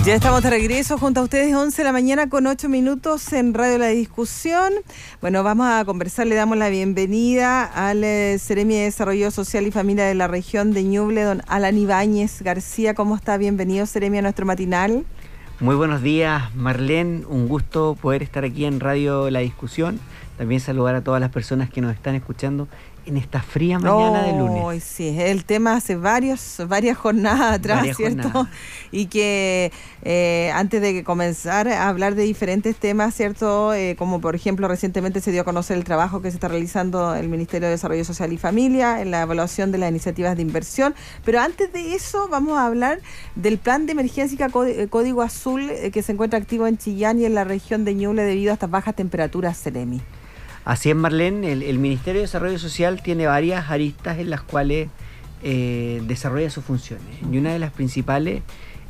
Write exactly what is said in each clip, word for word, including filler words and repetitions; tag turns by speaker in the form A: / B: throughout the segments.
A: Ya estamos de regreso junto a ustedes, once de la mañana con ocho minutos en Radio La Discusión. Bueno, vamos a conversar, le damos la bienvenida al eh, Seremi de Desarrollo Social y Familia de la región de Ñuble, don Alan Ibáñez García. ¿Cómo está? Bienvenido, Seremi, a nuestro matinal.
B: Muy buenos días, Marlene. Un gusto poder estar aquí en Radio La Discusión. También saludar a todas las personas que nos están escuchando en esta fría mañana oh, de lunes.
A: Sí, el tema hace varios, varias jornadas atrás, varias ¿cierto? Jornadas. Y que eh, antes de comenzar a hablar de diferentes temas, ¿cierto? Eh, como por ejemplo recientemente se dio a conocer el trabajo que se está realizando el Ministerio de Desarrollo Social y Familia en la evaluación de las iniciativas de inversión. Pero antes de eso vamos a hablar del plan de emergencia Código Azul eh, que se encuentra activo en Chillán y en la región de Ñuble debido a estas bajas temperaturas, Seremi.
B: Así es, Marlene, el, el Ministerio de Desarrollo Social tiene varias aristas en las cuales eh, desarrolla sus funciones. Y una de las principales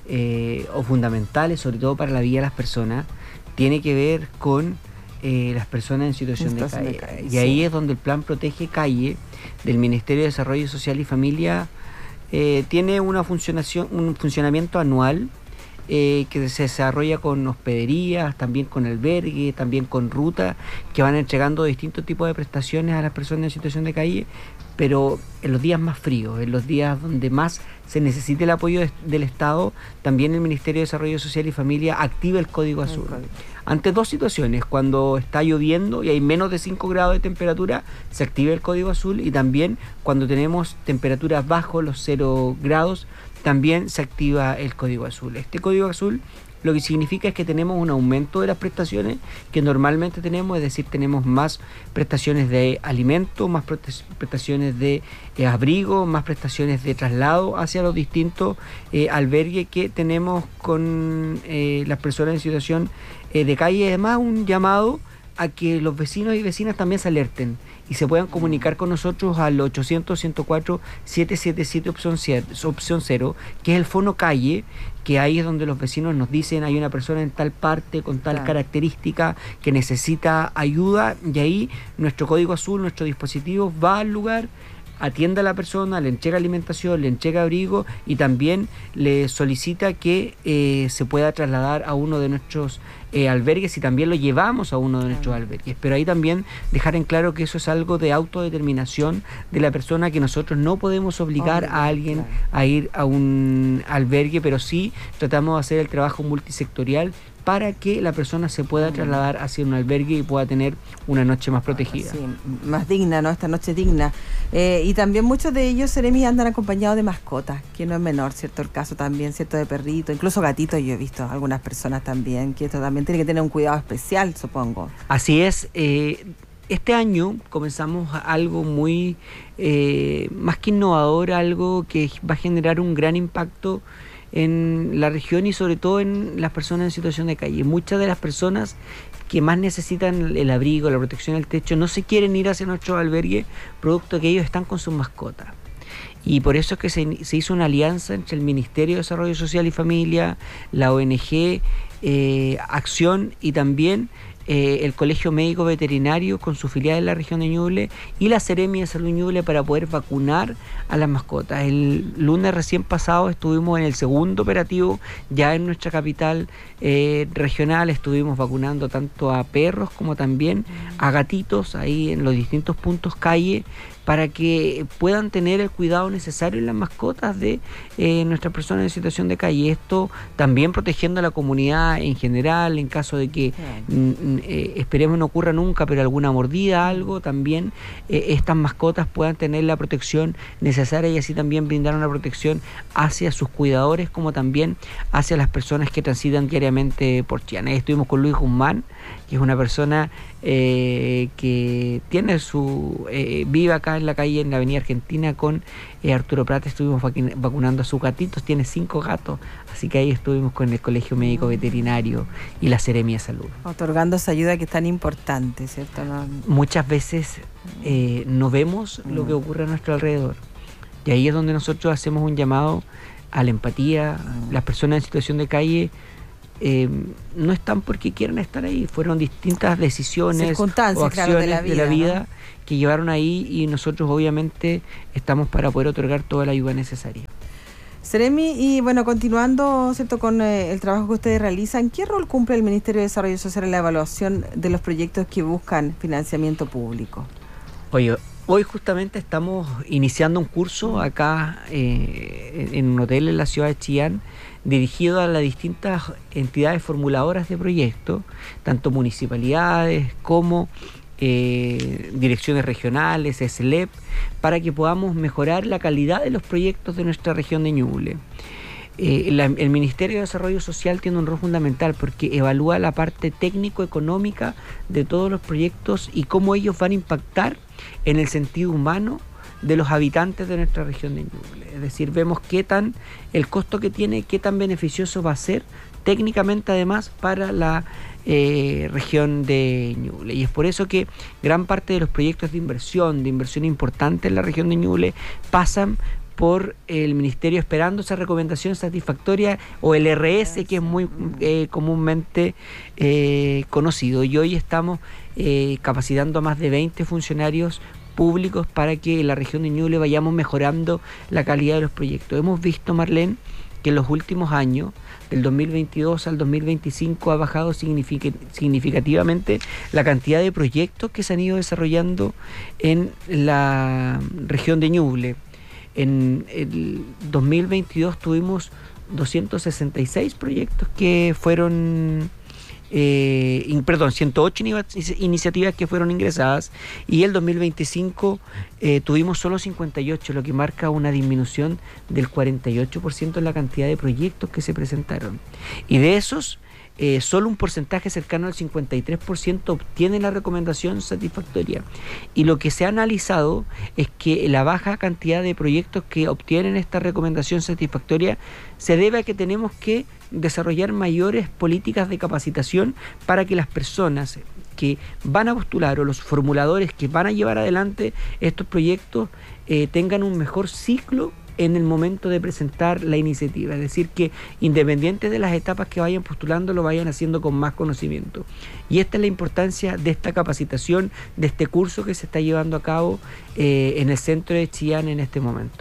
B: eh, o fundamentales, sobre todo para la vida de las personas, tiene que ver con eh, las personas en situación de calle. de calle. Y sí. Ahí es donde el Plan Protege Calle del Ministerio de Desarrollo Social y Familia eh, tiene una funcionación, un funcionamiento anual Eh, que se desarrolla con hospederías, también con albergue, también con ruta, que van entregando distintos tipos de prestaciones a las personas en situación de calle, pero en los días más fríos, en los días donde más se necesite el apoyo de, del Estado, también el Ministerio de Desarrollo Social y Familia activa el Código Azul. El código. Ante dos situaciones, cuando está lloviendo y hay menos de cinco grados de temperatura, se activa el Código Azul, y también cuando tenemos temperaturas bajo los cero grados, también se activa el Código Azul. Este Código Azul lo que significa es que tenemos un aumento de las prestaciones que normalmente tenemos, es decir, tenemos más prestaciones de alimento, más prestaciones de eh, abrigo, más prestaciones de traslado hacia los distintos eh, albergues que tenemos con eh, las personas en situación eh, de calle. Además, un llamado a que los vecinos y vecinas también se alerten y se puedan comunicar con nosotros al ochocientos, ciento cuatro, setecientos setenta y siete opción cero, que es el Fono Calle, que ahí es donde los vecinos nos dicen hay una persona en tal parte con tal claro. característica que necesita ayuda, y ahí nuestro Código Azul, nuestro dispositivo va al lugar, atiende a la persona, le entrega alimentación, le entrega abrigo y también le solicita que eh, se pueda trasladar a uno de nuestros eh, albergues, y también lo llevamos a uno de nuestros albergues. Pero ahí también dejar en claro que eso es algo de autodeterminación de la persona, que nosotros no podemos obligar oh, a alguien claro. a ir a un albergue, pero sí tratamos de hacer el trabajo multisectorial para que la persona se pueda trasladar hacia un albergue y pueda tener una noche más protegida.
A: Sí, más digna, ¿no? Esta noche digna. Eh, y también muchos de ellos, Seremi, andan acompañados de mascotas, que no es menor, ¿cierto? El caso también, ¿cierto? De perritos, incluso gatitos, yo he visto algunas personas también, que esto también tiene que tener un cuidado especial, supongo.
B: Así es. Eh, este año comenzamos algo muy, eh, más que innovador, algo que va a generar un gran impacto en la región y sobre todo en las personas en situación de calle. Muchas de las personas que más necesitan el abrigo, la protección del techo, no se quieren ir hacia nuestro albergue, producto que ellos están con sus mascotas. Y por eso es que se, se hizo una alianza entre el Ministerio de Desarrollo Social y Familia, la O N G, eh, Acción y también Eh, el Colegio Médico Veterinario con su filial en la región de Ñuble y la Seremi de Salud Ñuble para poder vacunar a las mascotas. El lunes recién pasado estuvimos en el segundo operativo ya en nuestra capital eh, regional. Estuvimos vacunando tanto a perros como también a gatitos ahí en los distintos puntos calle, para que puedan tener el cuidado necesario en las mascotas de eh, nuestras personas en situación de calle. Esto también protegiendo a la comunidad en general, en caso de que mm, eh, esperemos no ocurra nunca, pero alguna mordida, algo, también eh, estas mascotas puedan tener la protección necesaria y así también brindar una protección hacia sus cuidadores, como también hacia las personas que transitan diariamente por Chillán. Ahí estuvimos con Luis Guzmán, que es una persona eh, que tiene su eh, vive acá en la calle, en la avenida Argentina, con eh, Arturo Prat. Estuvimos vacunando a sus gatitos, tiene cinco gatos, así que ahí estuvimos con el Colegio Médico Veterinario y la Seremi de Salud.
A: Otorgando esa ayuda que es tan importante, ¿cierto? No...
B: Muchas veces eh, no vemos lo que ocurre a nuestro alrededor, y ahí es donde nosotros hacemos un llamado a la empatía. Las personas en situación de calle Eh, no están porque quieran estar ahí, fueron distintas decisiones o acciones claro, de la vida, de la vida ¿no? que llevaron ahí, y nosotros obviamente estamos para poder otorgar toda la ayuda necesaria.
A: Seremi, y bueno, continuando, ¿cierto?, con eh, el trabajo que ustedes realizan, ¿qué rol cumple el Ministerio de Desarrollo Social en la evaluación de los proyectos que buscan financiamiento público?
B: Oye, hoy justamente estamos iniciando un curso acá eh, en un hotel en la ciudad de Chillán, dirigido a las distintas entidades formuladoras de proyectos, tanto municipalidades como eh, direcciones regionales, S L E P, para que podamos mejorar la calidad de los proyectos de nuestra región de Ñuble. Eh, la, el Ministerio de Desarrollo Social tiene un rol fundamental porque evalúa la parte técnico-económica de todos los proyectos y cómo ellos van a impactar en el sentido humano de los habitantes de nuestra región de Ñuble. Es decir, vemos qué tan, el costo que tiene, qué tan beneficioso va a ser técnicamente además para la eh, región de Ñuble. Y es por eso que gran parte de los proyectos de inversión, de inversión importante en la región de Ñuble, pasan por el Ministerio esperando esa recomendación satisfactoria o el R S, que es muy eh, comúnmente eh, conocido. Y hoy estamos eh, capacitando a más de veinte funcionarios públicos para que en la región de Ñuble vayamos mejorando la calidad de los proyectos. Hemos visto, Marlene, que en los últimos años, del dos mil veintidós al dos mil veinticinco, ha bajado significativamente la cantidad de proyectos que se han ido desarrollando en la región de Ñuble. En el dos mil veintidós tuvimos doscientos sesenta y seis proyectos que fueron, eh, in, perdón, ciento ocho iniciativas que fueron ingresadas, y el dos mil veinticinco eh, tuvimos solo cincuenta y ocho, lo que marca una disminución del cuarenta y ocho por ciento en la cantidad de proyectos que se presentaron. Y de esos, Eh, solo un porcentaje cercano al cincuenta y tres por ciento obtiene la recomendación satisfactoria. Y lo que se ha analizado es que la baja cantidad de proyectos que obtienen esta recomendación satisfactoria se debe a que tenemos que desarrollar mayores políticas de capacitación para que las personas que van a postular o los formuladores que van a llevar adelante estos proyectos eh, tengan un mejor ciclo en el momento de presentar la iniciativa. Es decir, que independiente de las etapas que vayan postulando, lo vayan haciendo con más conocimiento. Y esta es la importancia de esta capacitación, de este curso que se está llevando a cabo eh, en el centro de Chillán en este momento.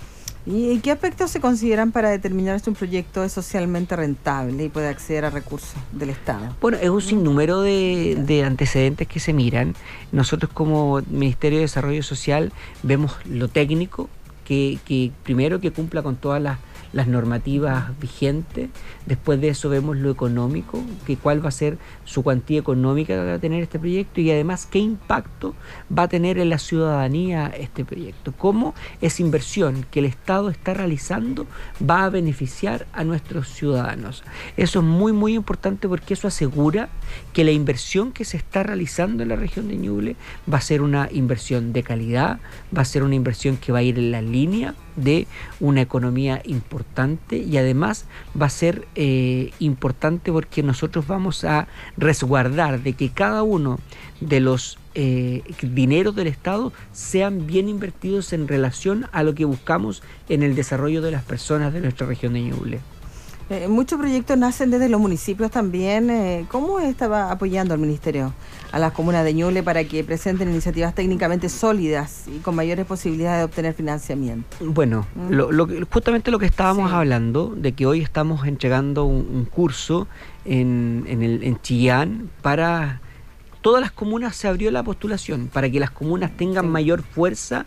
A: ¿Y qué aspectos se consideran para determinar si un proyecto es socialmente rentable y puede acceder a recursos del Estado?
B: Bueno, es un sinnúmero de, de antecedentes que se miran. Nosotros como Ministerio de Desarrollo Social vemos lo técnico, Que, que primero que cumpla con todas las, las normativas vigentes. Después de eso vemos lo económico, que cuál va a ser su cuantía económica que va a tener este proyecto, y además qué impacto va a tener en la ciudadanía este proyecto, cómo esa inversión que el Estado está realizando va a beneficiar a nuestros ciudadanos. Eso es muy muy importante porque eso asegura que la inversión que se está realizando en la región de Ñuble va a ser una inversión de calidad, va a ser una inversión que va a ir en la línea de una economía importante, y además va a ser eh, importante porque nosotros vamos a resguardar de que cada uno de los eh, dineros del Estado sean bien invertidos en relación a lo que buscamos en el desarrollo de las personas de nuestra región de Ñuble.
A: Eh, muchos proyectos nacen desde los municipios también. Eh, ¿Cómo estaba apoyando el Ministerio a las comunas de Ñuble para que presenten iniciativas técnicamente sólidas y con mayores posibilidades de obtener financiamiento?
B: Bueno, ¿Mm? lo, lo, justamente lo que estábamos sí. hablando, de que hoy estamos entregando un, un curso en, en, el, en Chillán para todas las comunas. Se abrió la postulación para que las comunas tengan sí. mayor fuerza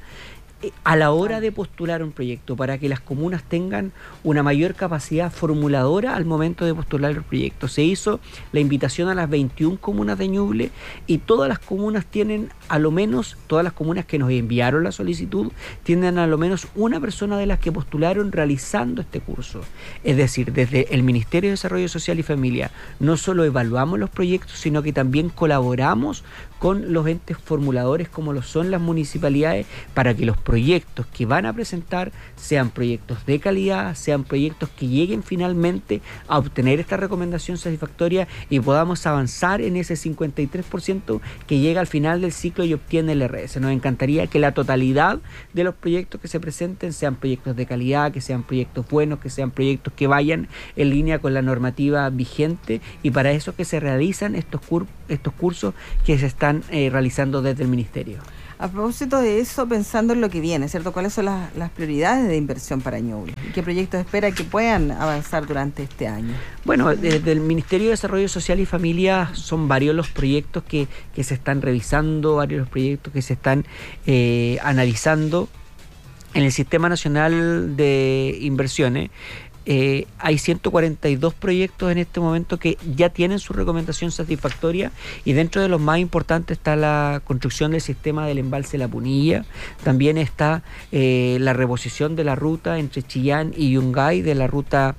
B: a la hora de postular un proyecto, para que las comunas tengan una mayor capacidad formuladora al momento de postular el proyecto. Se hizo la invitación a las veintiuna comunas de Ñuble, y todas las comunas tienen a lo menos, todas las comunas que nos enviaron la solicitud, tienen a lo menos una persona de las que postularon realizando este curso. Es decir, desde el Ministerio de Desarrollo Social y Familia no solo evaluamos los proyectos, sino que también colaboramos con los entes formuladores como lo son las municipalidades, para que los proyectos que van a presentar sean proyectos de calidad, sean proyectos que lleguen finalmente a obtener esta recomendación satisfactoria y podamos avanzar en ese cincuenta y tres por ciento que llega al final del ciclo y obtiene el R S. Nos encantaría que la totalidad de los proyectos que se presenten sean proyectos de calidad, que sean proyectos buenos, que sean proyectos que vayan en línea con la normativa vigente, y para eso que se realizan estos, cur- estos cursos que se están eh, realizando desde el Ministerio.
A: A propósito de eso, pensando en lo que viene, ¿cierto? ¿Cuáles son las, las prioridades de inversión para Ñuble? ¿Y qué proyectos espera que puedan avanzar durante este año?
B: Bueno, desde el Ministerio de Desarrollo Social y Familia son varios los proyectos que, que se están revisando, varios los proyectos que se están eh, analizando. En el Sistema Nacional de Inversiones Eh, hay ciento cuarenta y dos proyectos en este momento que ya tienen su recomendación satisfactoria, y dentro de los más importantes está la construcción del sistema del embalse La Punilla. También está eh, la reposición de la ruta entre Chillán y Yungay, de la ruta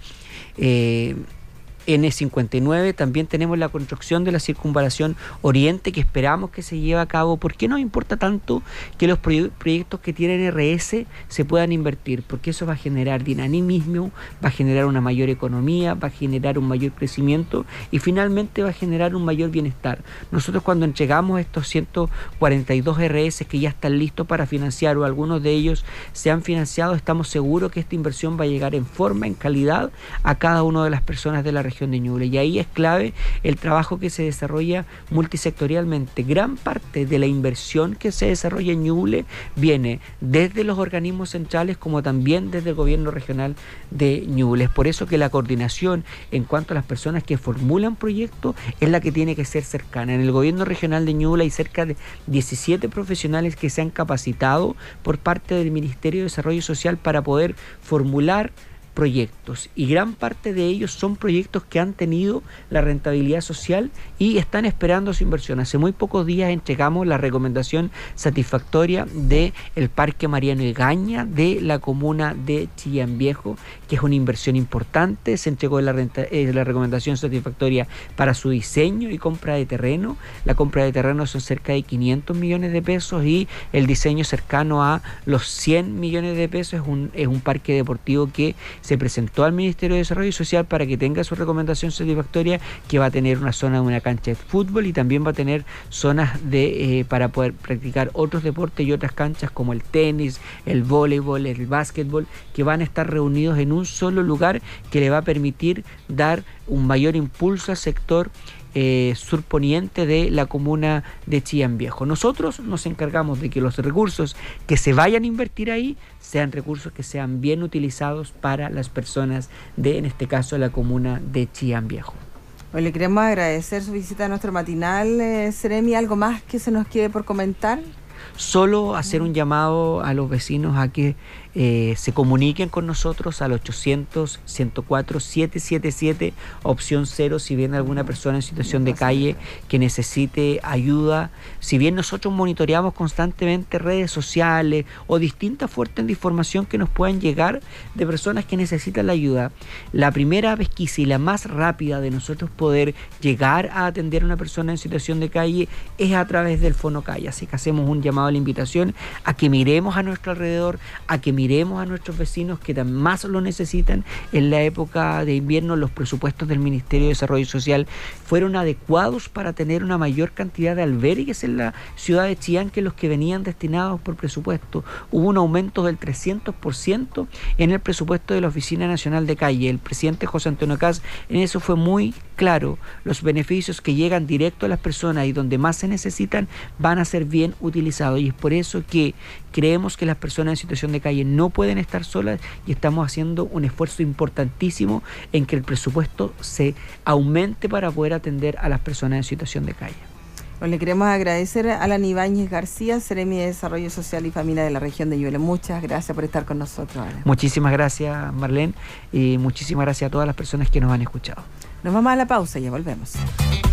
B: eh, ene cincuenta y nueve. También tenemos la construcción de la circunvalación Oriente, que esperamos que se lleve a cabo. ¿Por qué nos importa tanto que los proyectos que tienen erre ese se puedan invertir? Porque eso va a generar dinamismo, va a generar una mayor economía, va a generar un mayor crecimiento y finalmente va a generar un mayor bienestar. Nosotros, cuando entregamos estos ciento cuarenta y dos erre ese que ya están listos para financiar, o algunos de ellos se han financiado, estamos seguros que esta inversión va a llegar en forma, en calidad, a cada una de las personas de la región de Ñuble, y ahí es clave el trabajo que se desarrolla multisectorialmente. Gran parte de la inversión que se desarrolla en Ñuble viene desde los organismos centrales como también desde el gobierno regional de Ñuble. Es por eso que la coordinación en cuanto a las personas que formulan proyectos es la que tiene que ser cercana. En el gobierno regional de Ñuble hay cerca de diecisiete profesionales que se han capacitado por parte del Ministerio de Desarrollo Social para poder formular proyectos, y gran parte de ellos son proyectos que han tenido la rentabilidad social y están esperando su inversión. Hace muy pocos días entregamos la recomendación satisfactoria del Parque Mariano Egaña de la comuna de Chillán Viejo, que es una inversión importante. Se entregó la, renta, eh, la recomendación satisfactoria para su diseño y compra de terreno. La compra de terreno son cerca de quinientos millones de pesos y el diseño cercano a los cien millones de pesos. Es un, es un parque deportivo que se presentó al Ministerio de Desarrollo Social para que tenga su recomendación satisfactoria, que va a tener una zona de una cancha de fútbol y también va a tener zonas de eh, para poder practicar otros deportes y otras canchas como el tenis, el voleibol, el básquetbol, que van a estar reunidos en un solo lugar, que le va a permitir dar un mayor impulso al sector Eh, surponiente de la comuna de Chillán Viejo. Nosotros nos encargamos de que los recursos que se vayan a invertir ahí sean recursos que sean bien utilizados para las personas de, en este caso, la comuna de Chillán Viejo.
A: Hoy le queremos agradecer su visita a nuestro matinal, eh, Seremi. ¿Algo más que se nos quede por comentar?
B: Solo hacer un llamado a los vecinos a que eh, se comuniquen con nosotros al ochocientos, ciento cuatro, setecientos setenta y siete, opción cero, si viene alguna persona en situación de calle que necesite ayuda. Si bien nosotros monitoreamos constantemente redes sociales o distintas fuentes de información que nos puedan llegar de personas que necesitan la ayuda, la primera pesquisa y la más rápida de nosotros poder llegar a atender a una persona en situación de calle es a través del Fonocalle. Así que hacemos un llamado a la invitación a que miremos a nuestro alrededor, a que miremos a nuestros vecinos que más lo necesitan. En la época de invierno los presupuestos del Ministerio de Desarrollo Social fueron adecuados para tener una mayor cantidad de albergues en la ciudad de Chillán que los que venían destinados por presupuesto. Hubo un aumento del trescientos por ciento en el presupuesto de la Oficina Nacional de Calle. El presidente José Antonio Kast en eso fue muy claro. Los beneficios que llegan directo a las personas y donde más se necesitan van a ser bien utilizados, y es por eso que creemos que las personas en situación de calle no pueden estar solas y estamos haciendo un esfuerzo importantísimo en que el presupuesto se aumente para poder atender a las personas en situación de calle.
A: Pues le queremos agradecer a Alan Ibáñez García, Seremi de Desarrollo Social y Familia de la región de Ñuble. Muchas gracias por estar con nosotros, Alan.
B: Muchísimas gracias, Marlene, y muchísimas gracias a todas las personas que nos han escuchado.
A: Nos vamos a la pausa y ya volvemos.